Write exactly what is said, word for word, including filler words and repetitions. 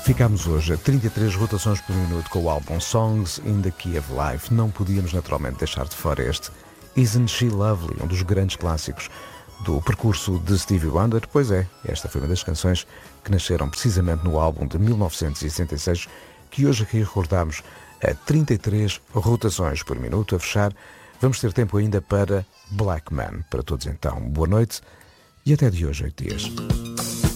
Ficámos hoje a trinta e três rotações por minuto com o álbum Songs in the Key of Life. Não podíamos naturalmente deixar de fora este Isn't She Lovely, um dos grandes clássicos do percurso de Stevie Wonder. Pois é, esta foi uma das canções que nasceram precisamente no álbum de mil novecentos e sessenta e seis, que hoje aqui recordamos a trinta e três rotações por minuto. A fechar, vamos ter tempo ainda para Black Man. Para todos então, boa noite e até de hoje, oito dias.